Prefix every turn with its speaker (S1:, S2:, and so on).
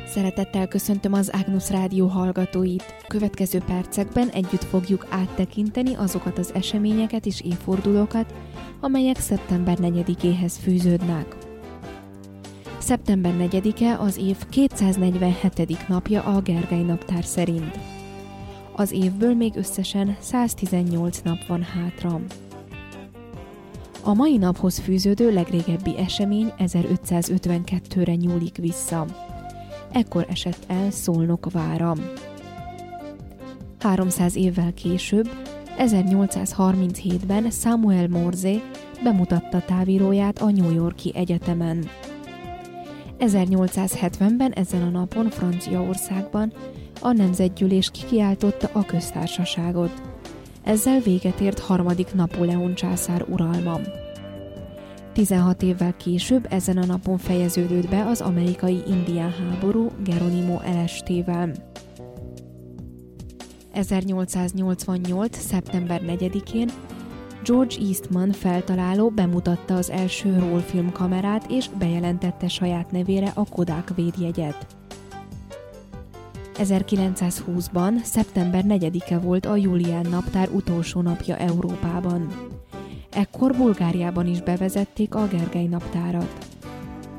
S1: Szeretettel köszöntöm az Ágnusz Rádió hallgatóit. Következő percekben együtt fogjuk áttekinteni azokat az eseményeket és évfordulókat, amelyek szeptember 4-éhez fűződnek. Szeptember 4-e az év 247. napja a Gergely naptár szerint. Az évből még összesen 118 nap van hátra. A mai naphoz fűződő legrégebbi esemény 1552-re nyúlik vissza. Ekkor esett el Szolnok vára. 300 évvel később, 1837-ben Samuel Morse bemutatta távíróját a New York-i egyetemen. 1870-ben ezen a napon Franciaországban a Nemzetgyűlés kikiáltotta a köztársaságot. Ezzel véget ért harmadik Napóleon császár uralma. 16 évvel később ezen a napon fejeződött be az amerikai indián háború Geronimo elestével. 1888. szeptember 4-én George Eastman feltaláló bemutatta az első rollfilmkamerát és bejelentette saját nevére a Kodak védjegyet. 1920-ban szeptember 4-e volt a Julián naptár utolsó napja Európában. Ekkor Bulgáriában is bevezették a Gergely naptárat.